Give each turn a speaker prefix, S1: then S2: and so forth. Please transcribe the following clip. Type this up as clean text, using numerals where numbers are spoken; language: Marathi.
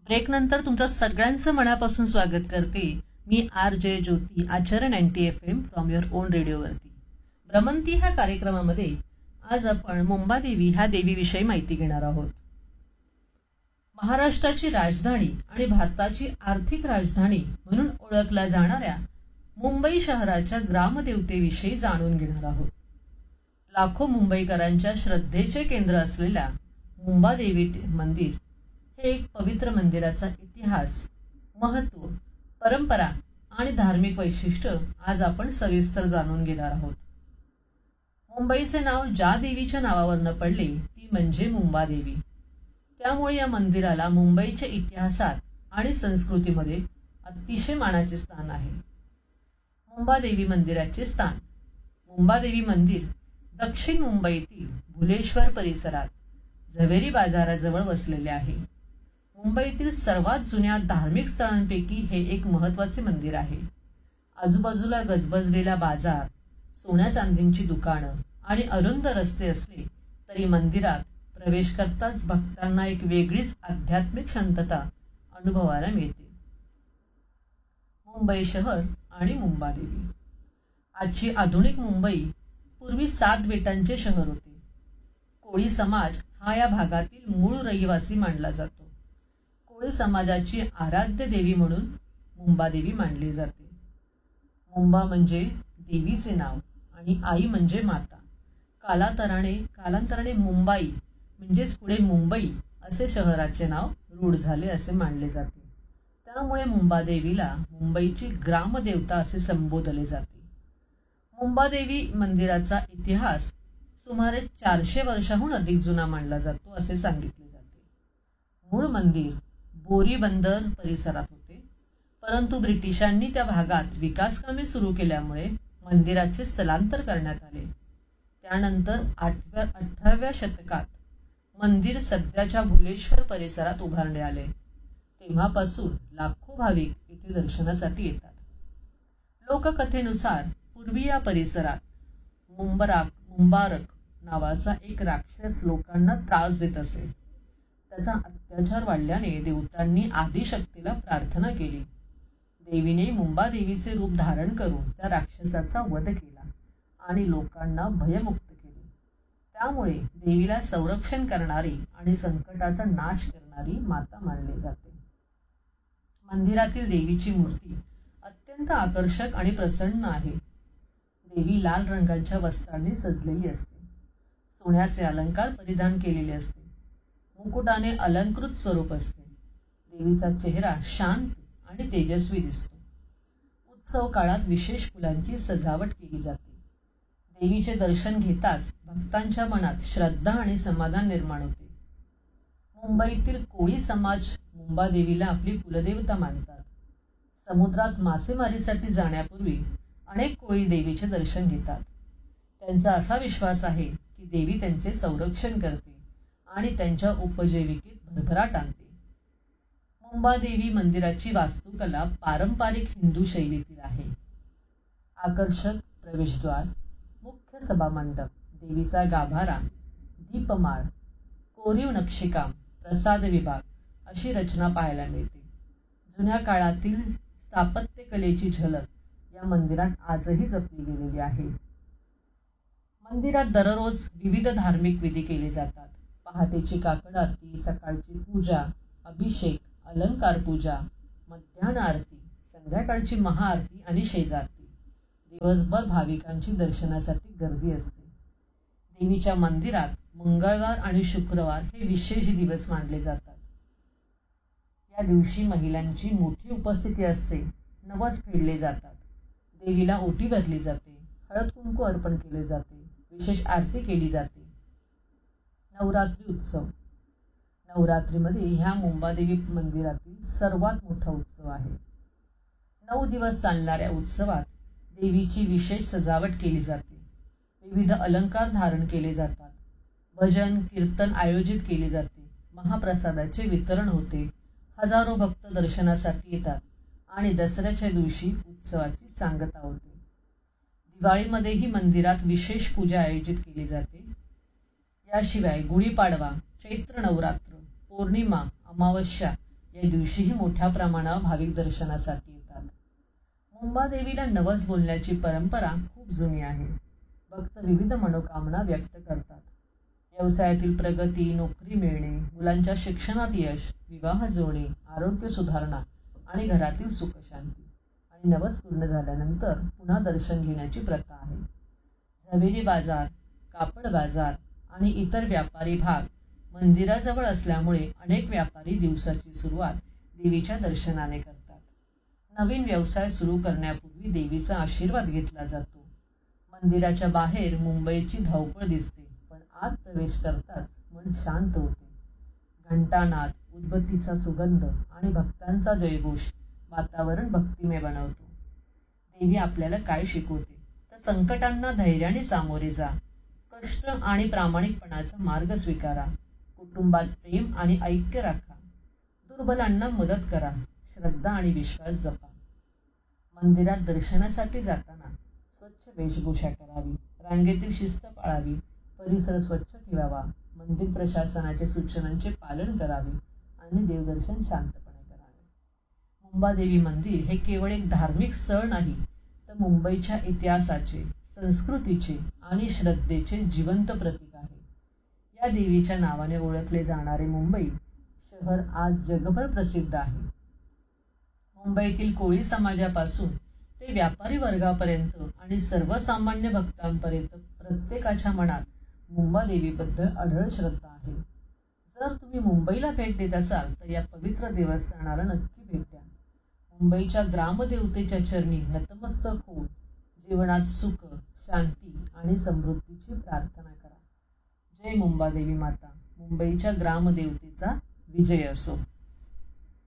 S1: ब्रेकनंतर तुमचं सगळ्यांचं मनापासून स्वागत करते मी RJ ज्योती आचरण NTFM फ्रॉम युअर ओन रेडिओवरती. भ्रमंती ह्या कार्यक्रमामध्ये आज आपण मुंबादेवी ह्या देवीविषयी माहिती घेणार आहोत. महाराष्ट्राची राजधानी आणि भारताची आर्थिक राजधानी म्हणून ओळखल्या जाणाऱ्या मुंबई शहराच्या ग्रामदेवतेविषयी जाणून घेणार आहोत. लाखो मुंबईकरांच्या श्रद्धेचे केंद्र असलेल्या मुंबादेवी मंदिर हे एक पवित्र मंदिराचा इतिहास, महत्त्व, परंपरा आणि धार्मिक वैशिष्ट्य आज आपण सविस्तर जाणून घेणार आहोत. मुंबईचे नाव ज्या देवीच्या नावावरनं पडले ती म्हणजे मुंबादेवी. त्यामुळे या मंदिराला मुंबईच्या इतिहासात आणि संस्कृतीमध्ये अतिशय मानाचे स्थान आहे. मुंबादेवी मंदिराचे स्थान. मुंबादेवी मंदिर दक्षिण मुंबईतील भुलेश्वर परिसरात झवेरी बाजाराजवळ वसलेले आहे. मुंबईतील सर्वात जुन्या धार्मिक स्थळांपैकी हे एक महत्त्वाचे मंदिर आहे. आजूबाजूला गजबजलेला बाजार, सोन्या चांदींची दुकानं आणि अरुंद रस्ते असले तरी मंदिरात प्रवेश करताच भक्तांना एक वेगळीच आध्यात्मिक शांतता अनुभवायला मिळते. मुंबई शहर आणि मुंबादेवी. आजची आधुनिक मुंबई पूर्वी 7 बेटांचे शहर होते. कोळी समाज हा या भागातील मूळ रहिवासी मानला जातो. कोळी समाजाची आराध्य देवी म्हणून मुंबादेवी मानली जाते. मुंबा म्हणजे देवीचे नाव आणि आई म्हणजे माता. कालांतराने मुंबाई म्हणजेच पुढे मुंबई असे शहराचे नाव रूढ झाले असे मानले जाते. त्यामुळे मुंबादेवीला मुंबईची ग्रामदेवता असे संबोधले जाते. मुंबादेवी मंदिराचा इतिहास सुमारे 400 वर्षाहून अधिक जुना मानला जातो असे सांगितले जाते. मूळ मंदिर बोरी बंदर परिसरात होते, परंतु ब्रिटिशांनी त्या भागात विकास कामे सुरू केल्यामुळे मंदिराचे स्थलांतर करण्यात आले. त्यानंतर 18व्या शतकात मंदिर सध्याच्या भुलेश्वर परिसरात उभारणे आले. तेव्हापासून लाखो भाविक येथे दर्शनासाठी येतात. लोककथेनुसार पूर्वी या परिसरात मुंबारक नावाचा एक राक्षस लोकांना त्रास देत असे. त्याचा अत्याचार वाढल्याने देवतांनी आदिशक्तीला प्रार्थना केली. देवीने मुंबादेवीचे रूप धारण करून त्या राक्षसाचा वध केला आणि लोकांना भयमुक्त केले. त्यामुळे देवीला संरक्षण करणारी आणि संकटाचा नाश करणारी माता मानली जाते. मंदिरातील देवीची मूर्ती अत्यंत आकर्षक आणि प्रसन्न आहे. देवी लाल रंगाच्या वस्त्रांनी सजलेली असते. सोन्याचे अलंकार परिधान केलेले असते. मुकुटाने अलंकृत स्वरूप असते. देवीचा चेहरा शांत आणि तेजस्वी दिसतो. उत्सव काळात विशेष फुलांची सजावट केली जाते. देवीचे दर्शन घेताच भक्तांच्या मनात श्रद्धा आणि समाधान निर्माण होते. मुंबईतील कोळी समाज मुंबादेवीला आपली कुलदेवता मानतात. समुद्रात मासेमारीसाठी जाण्यापूर्वी अनेक कोळी देवीचे दर्शन घेतात. त्यांचा असा विश्वास आहे की देवी त्यांचे संरक्षण करते आणि त्यांच्या उपजीविकेत भरभराट आणते. मुंबादेवी मंदिराची वास्तुकला पारंपरिक हिंदू शैलीतील आहे. आकर्षक प्रवेशद्वार, मुख्य सभामंडप, देवीचा गाभारा, दीपमाळ, कोरीव नक्षीकाम, प्रसाद विभाग अशी रचना पाहायला मिळते. जुन्या काळातील स्थापत्यकलेची झलक या मंदिरात आजही जपली गेलेली आहे. मंदिरात दररोज विविध धार्मिक विधी केले जातात. पहाटेची काकड आरती, सकाळची पूजा, अभिषेक, अलंकार पूजा, मध्यान्ह आरती, संध्याकाळची महाआरती आणि शेजारती. दिवसभर भाविकांची दर्शनासाठी गर्दी असते. देवीच्या मंदिरात मंगळवार आणि शुक्रवार हे विशेष दिवस मानले जातात. या दिवशी महिलांची मोठी उपस्थिती असते. नवस फेडले जातात. देवीला ओटी भरली जाते. हळद कुंकू अर्पण केले जाते. विशेष आरती केली जाते. नवरात्री उत्सव. नवरात्रीमध्ये ह्या मुंबादेवी मंदिरातील सर्वात मोठा उत्सव आहे. 9 दिवस चालणाऱ्या उत्सवात देवीची विशेष सजावट केली जाते. विविध अलंकार धारण केले जातात. भजन कीर्तन आयोजित केले जाते. महाप्रसादाचे वितरण होते. हजारो भक्त दर्शनासाठी येतात आणि दसऱ्याच्या दिवशी उत्सवाची सांगता होते. दिवाळीमध्येही मंदिरात विशेष पूजा आयोजित केली जाते. याशिवाय गुढीपाडवा, चैत्र नवरात्र, पौर्णिमा, अमावस्या या दिवशीही मोठ्या प्रमाणावर भाविक दर्शनासाठी येतात. मुंबादेवीला नवस बोलण्याची परंपरा खूप जुनी आहे. भक्त विविध मनोकामना व्यक्त करतात. व्यवसायातील प्रगती, नोकरी मिळणे, मुलांच्या शिक्षणात यश, विवाह जुळणे, आरोग्य सुधारणा आणि घरातील सुखशांती. आणि नवस पूर्ण झाल्यानंतर पुन्हा दर्शन घेण्याची प्रथा आहे. झवेरी बाजार, कापड बाजार आणि इतर व्यापारी भाग मंदिराजवळ असल्यामुळे अनेक व्यापारी दिवसाची सुरुवात देवीच्या दर्शनाने करतात. नवीन व्यवसाय सुरू करण्यापूर्वी देवीचा आशीर्वाद घेतला जातो. मंदिराच्या बाहेर मुंबईची धावपळ दिसते, पण आत प्रवेश करताच मन शांत होते. घंटानाद, उदबत्तीचा सुगंध आणि भक्तांचा जयघोष वातावरण भक्तिमय बनवतो. देवी आपल्याला काय शिकवते तर संकटांना धैर्याने सामोरे जा, कष्ट आणि प्रामाणिकपणाचा मार्ग स्वीकारा, कुटुंबात प्रेम आणि ऐक्य राखा, दुर्बलांना मदत करा, श्रद्धा आणि विश्वास जपा. मंदिरात दर्शनासाठी जाताना स्वच्छ वेशभूषा करावी, रांगेतील शिस्त पाळावी, परिसर स्वच्छ ठेवावा, मंदिर प्रशासनाच्या सूचनांचे पालन करावे आणि देवदर्शन शांतपणे करावे. मुंबादेवी मंदिर हे केवळ एक धार्मिक स्थळ नाही, तर मुंबईच्या इतिहासाचे, संस्कृतीचे आणि श्रद्धेचे जिवंत प्रतीक आहे. या देवीच्या नावाने ओळखले जाणारे मुंबई शहर आज जगभर प्रसिद्ध आहे. मुंबईतील कोळी समाजापासून ते व्यापारी वर्गापर्यंत आणि सर्वसामान्य भक्तांपर्यंत प्रत्येकाच्या मनात मुंबादेवीबद्दल अढळ श्रद्धा आहे. जर तुम्ही मुंबईला भेट देत असाल तर या पवित्र देवस्थानाला नक्की भेट द्या. मुंबईच्या ग्रामदेवतेच्या चरणी नतमस्तक होऊन जीवनात सुख, शांती आणि समृद्धीची प्रार्थना करा. जय मुंबादेवी माता. मुंबईच्या ग्रामदेवतेचा विजय असो.